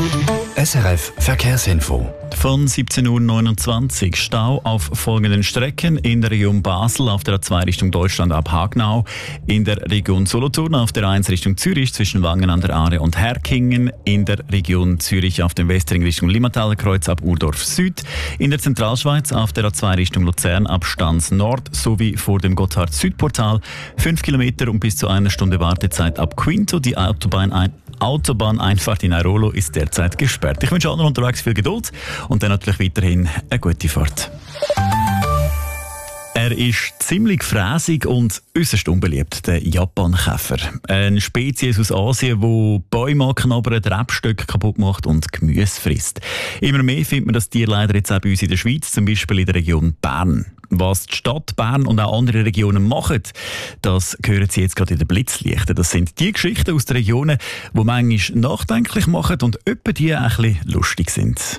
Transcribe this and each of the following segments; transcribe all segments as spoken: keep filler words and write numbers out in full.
S R F Verkehrsinfo. Von siebzehn Uhr neunundzwanzig Stau auf folgenden Strecken: in der Region Basel auf der A zwei Richtung Deutschland ab Hagnau, in der Region Solothurn auf der A eins Richtung Zürich zwischen Wangen an der Aare und Herkingen, in der Region Zürich auf dem Westring Richtung Limmataler Kreuz ab Urdorf Süd, in der Zentralschweiz auf der A zwei Richtung Luzern ab Stans Nord sowie vor dem Gotthard Südportal. Fünf Kilometer und bis zu einer Stunde Wartezeit ab Quinto. Die Autobahn ein Autobahneinfahrt in Airolo ist derzeit gesperrt. Ich wünsche allen unterwegs viel Geduld und dann natürlich weiterhin eine gute Fahrt. Er ist ziemlich fräsig und äußerst unbeliebt, der Japankäfer. Eine Spezies aus Asien, die Bäume knabbert, Rebstöcke kaputt macht und Gemüse frisst. Immer mehr findet man das Tier leider jetzt auch bei uns in der Schweiz, zum Beispiel in der Region Bern. Was die Stadt Bern und auch andere Regionen machen, das hören Sie jetzt gerade in den Blitzlichten. Das sind die Geschichten aus den Regionen, die manchmal nachdenklich machen und etwa die ein bisschen lustig sind.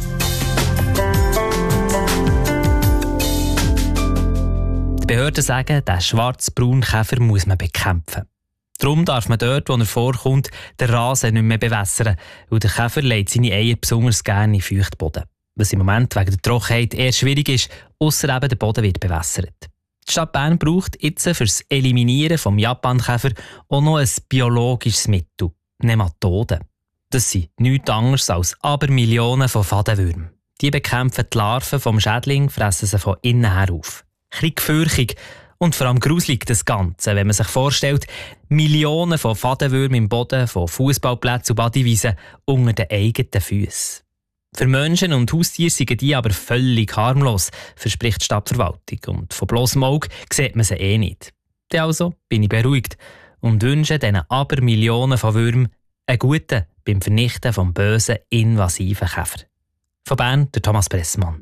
Die Behörden sagen, den schwarz-braunen Käfer muss man bekämpfen. Darum darf man dort, wo er vorkommt, den Rasen nicht mehr bewässern, weil der Käfer legt seine Eier besonders gerne in Feuchtboden. Was im Moment wegen der Trockenheit eher schwierig ist, ausser eben der Boden wird bewässert. Die Stadt Bern braucht jetzt für das Eliminieren des Japankäfer auch noch ein biologisches Mittel, Nematoden. Das sind nichts anderes als Abermillionen von Fadenwürmern. Die bekämpfen die Larven vom Schädling, fressen sie von innen her auf. Ein gefürchtig und vor allem gruselig das Ganze, wenn man sich vorstellt, Millionen von Fadenwürmern im Boden, von Fußballplätzen und Badewiesen unter den eigenen Füßen. Für Menschen und Haustiere sind die aber völlig harmlos, verspricht die Stadtverwaltung. Und von bloßem Auge sieht man sie eh nicht. Dann also bin ich beruhigt und wünsche diesen Abermillionen von Würmern einen guten beim Vernichten des bösen, invasiven Käfer. Von Bern, der Thomas Pressmann.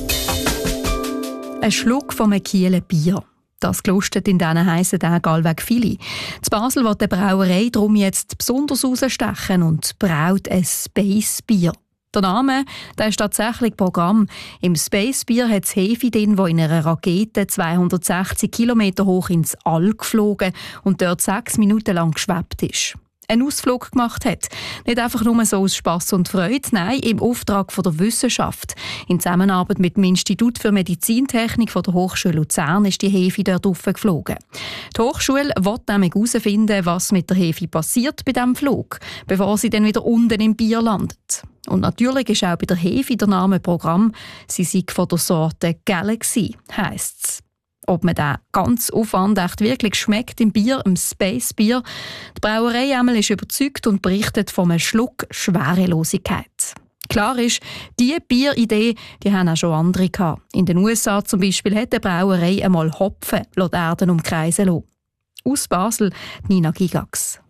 Ein Schluck von einem Kieler Bier. Das gelustet in diesen heissen Tagen allweg viele. Zu Basel will die Brauerei darum jetzt besonders herausstechen und braut ein Space Bier. Der Name, der ist tatsächlich Programm. Im Space Bier hat es Hefe drin, das in einer Rakete zweihundertsechzig Kilometer hoch ins All geflogen und dort sechs Minuten lang geschwebt ist. Einen Ausflug gemacht hat. Nicht einfach nur so aus Spass und Freude, nein, im Auftrag von der Wissenschaft. In Zusammenarbeit mit dem Institut für Medizintechnik von der Hochschule Luzern ist die Hefe dort geflogen. Die Hochschule will nämlich herausfinden, was mit der Hefe passiert bei diesem Flug, bevor sie dann wieder unten im Bier landet. Und natürlich ist auch bei der Hefe der Name Programm. Sie sei von der Sorte Galaxy, heisst es. Ob man den ganz Aufwand echt wirklich schmeckt im Bier, im Space Bier. Die Brauerei einmal ist überzeugt und berichtet von einem Schluck Schwerelosigkeit. Klar ist, diese Bieridee, die haben auch schon andere gehabt. In den U S A zum Beispiel hat die Brauerei einmal Hopfen die Erden umkreisen lassen. Aus Basel, Nina Gigax.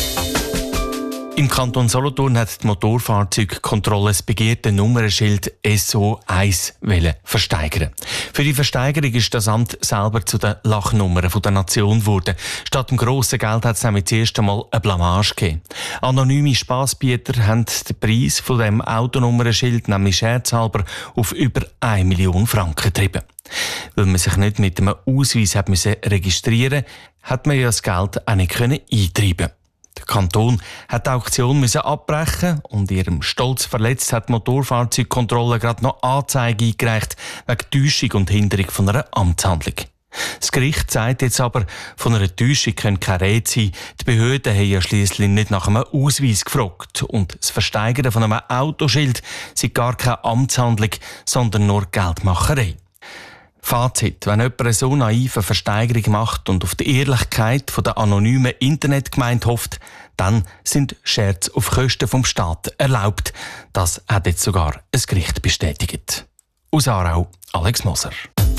Im Kanton Solothurn hat die Motorfahrzeugkontrolle das begehrte Nummernschild S O eins versteigern. Für die Versteigerung ist das Amt selber zu den Lachnummern der Nation geworden. Statt dem grossen Geld hat es nämlich das erste Mal eine Blamage gegeben. Anonyme Spassbieter haben den Preis von dem Autonummernschild nämlich scherzhalber auf über eine Million Franken getrieben. Weil man sich nicht mit einem Ausweis hat müssen registrieren musste, hat man ja das Geld auch nicht eintreiben können. Der Kanton hat die Auktion müssen abbrechen und ihrem Stolz verletzt hat die Motorfahrzeugkontrolle gerade noch Anzeige eingereicht wegen Täuschung und Hinderung von einer Amtshandlung. Das Gericht sagt jetzt aber, von einer Täuschung können keine Rede sein. Die Behörden haben ja schliesslich nicht nach einem Ausweis gefragt und das Versteigern von einem Autoschild sei gar keine Amtshandlung, sondern nur Geldmacherei. Fazit: Wenn jemand eine so naive Versteigerung macht und auf die Ehrlichkeit der anonymen Internetgemeinde hofft, dann sind Scherze auf Kosten vom Staat erlaubt. Das hat jetzt sogar ein Gericht bestätigt. Aus Aarau, Alex Moser.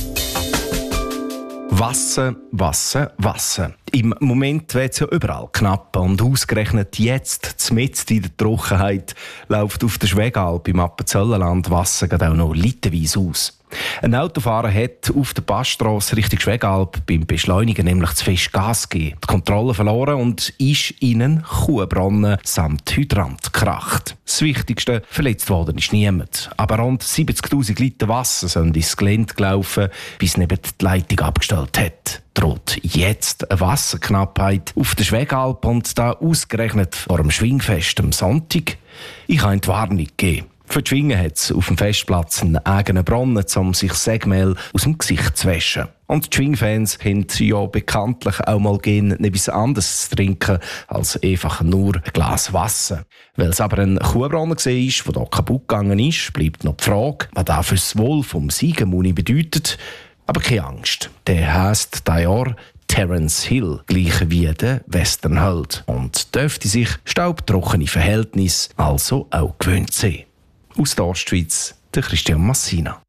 Wasser, Wasser, Wasser. Im Moment wird es ja überall knapp und ausgerechnet jetzt, mitten in der Trockenheit, läuft auf der Schwegalp im Appenzellerland Wasser gerade auch noch literweise aus. Ein Autofahrer hat auf der Passstrasse Richtung Schwegalp beim Beschleunigen nämlich zu fest Gas gegeben, die Kontrolle verloren und ist in einen Kuhbrunnen samt Hydrant gekracht. Das Wichtigste, verletzt worden ist niemand. Aber rund siebzigtausend Liter Wasser sind ins Gelände gelaufen, bis neben die Leitung abgestellt hat. Droht jetzt eine Wasserknappheit auf der Schwegalp und da ausgerechnet vor dem Schwingfest am Sonntag? Ich habe eine Warnung gegeben. Für die Schwingen hat es auf dem Festplatz einen eigenen Brunnen, um sich Sägemehl aus dem Gesicht zu waschen. Und die Schwingfans haben ja bekanntlich auch mal gerne etwas anderes zu trinken als einfach nur ein Glas Wasser. Weil es aber ein Kuhbrunnen war, der hier kaputt gegangen ist, bleibt noch die Frage, was das für das Wohl vom Siegemuni bedeutet. Aber keine Angst, der heisst dieses Jahr Terence Hill, gleich wie der Westernheld. Und dürfte sich staubtrockene Verhältnisse also auch gewöhnt sein. Aus der Ostschweiz, der Christian Massina.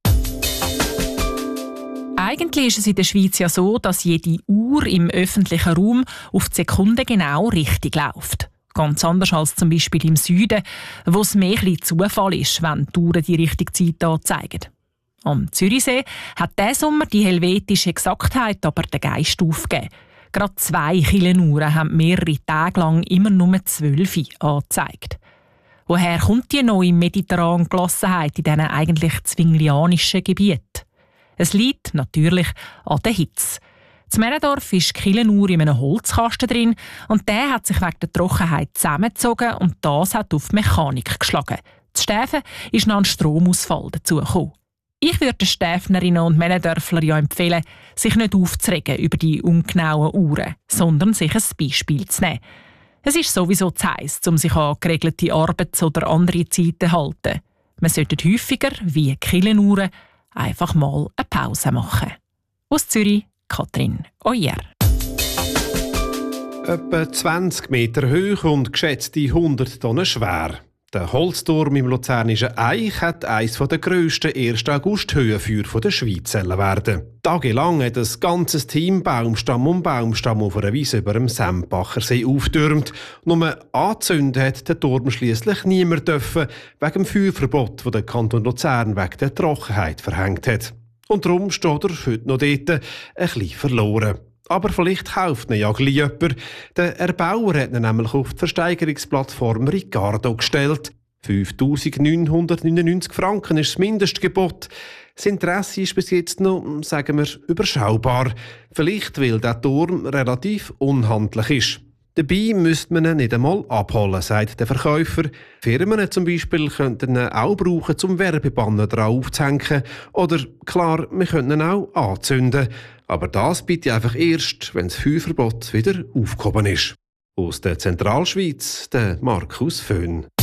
Eigentlich ist es in der Schweiz ja so, dass jede Uhr im öffentlichen Raum auf die Sekunde genau richtig läuft. Ganz anders als zum Beispiel im Süden, wo es mehr ein Zufall ist, wenn die Uhren die richtige Zeit anzeigen. Am Zürichsee hat diesen Sommer die helvetische Exaktheit aber den Geist aufgegeben. Gerade zwei Kilonuhren haben mehrere Tage lang immer nur zwölf angezeigt. Woher kommt die neue mediterrane Gelassenheit in diesen eigentlich zwinglianischen Gebieten? Es liegt natürlich an der Hitze. In Männendorf ist die Kilonuhr in einem Holzkasten drin und der hat sich wegen der Trockenheit zusammengezogen und das hat auf die Mechanik geschlagen. Zu Stäfen ist noch ein Stromausfall dazugekommen. Ich würde den Stäfnerinnen und Männendörfler ja empfehlen, sich nicht aufzuregen über die ungenauen Uhren, sondern sich ein Beispiel zu nehmen. Es ist sowieso zu heiss, um sich an geregelte Arbeits- oder andere Zeiten zu halten. Man sollte häufiger, wie Kilonuhren, einfach mal eine Pause machen. Aus Zürich, Katrin Oyer. Etwa zwanzig Meter hoch und geschätzte hundert Tonnen schwer. Der Holzturm im luzernischen Eich hat eines der grössten ersten August-Höhenfeuer der Schweiz werden. Tagelang hat ein ganzes Team Baumstamm um Baumstamm auf einer Wiese über dem Sempacher See aufgetürmt. Nur anzünden hat der Turm schliesslich niemand dürfen, wegen dem Feuerverbot, das der Kanton Luzern wegen der Trockenheit verhängt hat. Und darum steht er heute noch dort ein bisschen verloren. Aber vielleicht kauft ihn ja gleich jemand. Der Erbauer hat ihn nämlich auf die Versteigerungsplattform Ricardo gestellt. fünftausendneunhundertneunundneunzig Franken ist das Mindestgebot. Das Interesse ist bis jetzt noch, sagen wir, überschaubar. Vielleicht, weil der Turm relativ unhandlich ist. Dabei müsste man ihn nicht einmal abholen, sagt der Verkäufer. Firmen zum Beispiel könnten ihn auch brauchen, um Werbebanner drauf zu hängen. Oder, klar, wir können ihn auch anzünden. Aber das bitte einfach erst, wenn das Feuerverbot wieder aufgehoben ist. Aus der Zentralschweiz, der Markus Föhn.